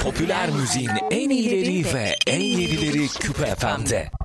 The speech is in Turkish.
Popüler müziğin en iyileri ve en yenileri Küpe FM'de.